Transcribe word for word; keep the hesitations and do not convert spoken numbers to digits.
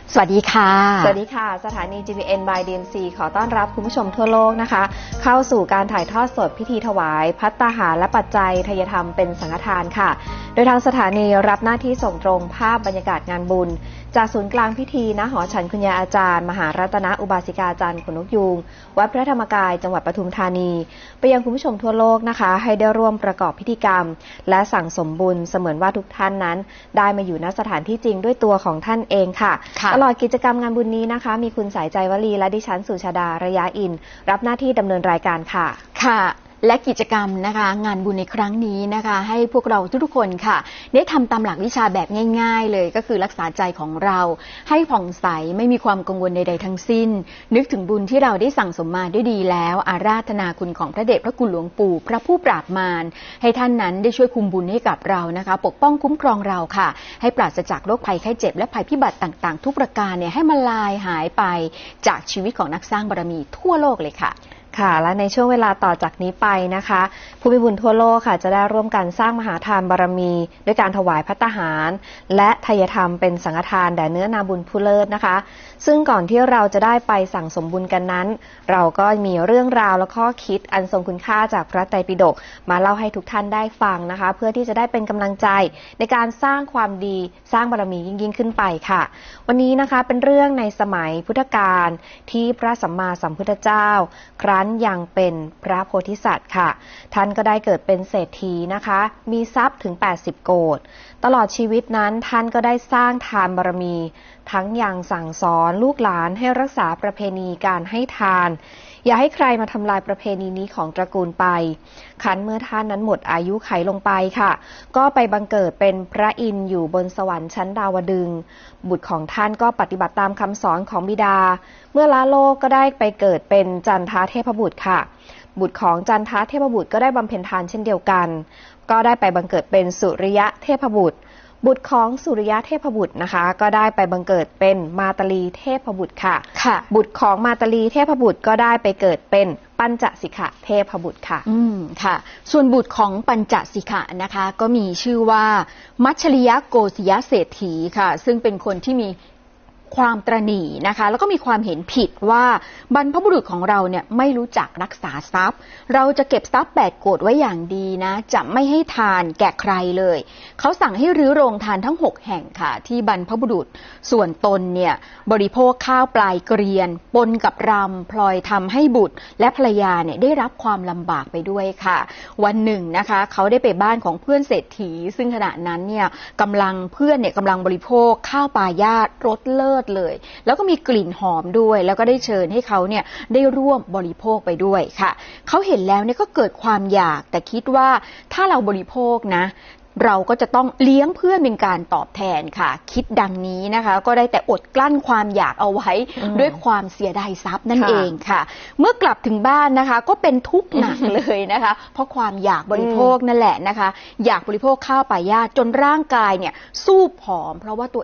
สวัสดีค่ะสวัสดีค่ะสถานี จี พี เอ็น by ดี เอ็ม ซี ขอต้อนรับคุณผู้ชมทั่วโลกนะคะเข้าสู่การถ่ายทอดสดพิธีถวายภัตตาหารและปัจจัยทายธรรมเป็นสังฆทานค่ะโดยทางสถานีรับหน้าที่ส่งตรงภาพบรรยากาศงานบุญจากศูนย์กลางพิธีณหอฉันคุณยายอาจารย์มหารัตนอุบาสิกาจารย์ขนนกยูงวัดพระธรรมกายจังหวัดปทุมธานีไปยังคุณผู้ชมทั่วโลกนะคะให้ได้ร่วมประกอบพิธีกรรมและสั่งสมบุญเสมือนว่าทุกท่านนั้นได้มาอยู่ณสถานที่จริงด้วยตัวของท่านเองค่ะตลอดกิจกรรมงานบุญนี้นะคะมีคุณสายใจวลีและดิฉันสุชาดาระยะอินรับหน้าที่ดำเนินรายการค่ะค่ะและกิจกรรมนะคะงานบุญในครั้งนี้นะคะให้พวกเราทุกๆคนค่ะได้ทำตามหลักวิชาแบบง่ายๆเลยก็คือรักษาใจของเราให้ผ่องใสไม่มีความกังวลใดๆทั้งสิ้นนึกถึงบุญที่เราได้สั่งสมมาด้วยดีแล้วอาราธนาคุณของพระเดชพระคุณหลวงปู่พระผู้ปราบมารให้ท่านนั้นได้ช่วยคุมบุญให้กับเรานะคะปกป้องคุ้มครองเราค่ะให้ปราศจากโรคภัยไข้เจ็บและภัยพิบัติต่างๆทุกประการเนี่ยให้มันลายหายไปจากชีวิตของนักสร้างบารมีทั่วโลกเลยค่ะค่ะและในช่วงเวลาต่อจากนี้ไปนะคะผู้มีบุญทั่วโลกค่ะจะได้ร่วมกันสร้างมหาทานบารมีด้วยการถวายภัตตาหารและทายธรรมเป็นสังฆทานแด่เนื้อนาบุญผู้เลิศนะคะซึ่งก่อนที่เราจะได้ไปสั่งสมบุญกันนั้นเราก็มีเรื่องราวและข้อคิดอันทรงคุณค่าจากพระไตรปิฎกมาเล่าให้ทุกท่านได้ฟังนะคะเพื่อที่จะได้เป็นกำลังใจในการสร้างความดีสร้างบารมียิ่งยิ่งขึ้นไปค่ะวันนี้นะคะเป็นเรื่องในสมัยพุทธกาลที่พระสัมมาสัมพุทธเจ้าครั้นยังเป็นพระโพธิสัตว์ค่ะท่านก็ได้เกิดเป็นเศรษฐีนะคะมีทรัพย์ถึงแปดสิบโกฏตลอดชีวิตนั้นท่านก็ได้สร้างทานบารมีทั้งยังสั่งสอนลูกหลานให้รักษาประเพณีการให้ทานอย่าให้ใครมาทำลายประเพณีนี้ของตระกูลไปคันเมื่อท่านนั้นหมดอายุไขลงไปค่ะก็ไปบังเกิดเป็นพระอินทร์อยู่บนสวรรค์ชั้นดาวดึงส์บุตรของท่านก็ปฏิบัติตามคำสอนของบิดาเมื่อละโลกก็ได้ไปเกิดเป็นจันทเทพบุตรค่ะบุตรของจันทเทพบุตรก็ได้บำเพ็ญทานเช่นเดียวกันก็ได้ไปบังเกิดเป็นสุริยะเทพบุตรบุตรของสุริยะเทพบุตรนะคะก็ได้ไปบังเกิดเป็นมาตลีเทพบุตรค่ะค่ะบุตรของมาตลีเทพบุตรก็ได้ไปเกิดเป็นปัญจสิกะเทพบุตรค่ะอืมค่ะส่วนบุตรของปัญจสิกะนะคะก็มีชื่อว่ามัชริยะโกศยเศรษฐีค่ะซึ่งเป็นคนที่มีความตระหนี่นะคะแล้วก็มีความเห็นผิดว่าบรรพบุรุษของเราเนี่ยไม่รู้จักรักษาทรัพย์เราจะเก็บทรัพย์แปดโกฏไว้อย่างดีนะจะไม่ให้ทานแก่ใครเลยเขาสั่งให้รื้อโรงทานทั้งหกแห่งค่ะที่บรรพบุรุษส่วนตนเนี่ยบริโภคข้าวปลายเกรียนปนกับรำพลอยทำให้บุตรและภรรยาเนี่ยได้รับความลำบากไปด้วยค่ะวันหนึ่งนะคะเขาได้ไปบ้านของเพื่อนเศรษฐีซึ่งขณะนั้นเนี่ยกำลังเพื่อนเนี่ยกำลังบริโภคข้าวปลายาตรสเลิศเลยแล้วก็มีกลิ่นหอมด้วยแล้วก็ได้เชิญให้เขาเนี่ยได้ร่วมบริโภคไปด้วยค่ะเขาเห็นแล้วเนี่ยก็เกิดความอยากแต่คิดว่าถ้าเราบริโภคนะเราก็จะต้องเลี้ยงเพื่อนเป็นการตอบแทนค่ะคิดดังนี้นะคะก็ได้แต่อดกลั้นความอยากเอาไว้ด้วยความเสียดายทรัพย์นั่นเองค่ะเมื่อกลับถึงบ้านนะคะก็เป็นทุกข์หนักเลยนะคะเพราะความอยากบริโภคนั่นแหละนะคะอยากบริโภคข้าวปลายาตจนร่างกายเนี่ยสู้ผอมเพราะว่าตัว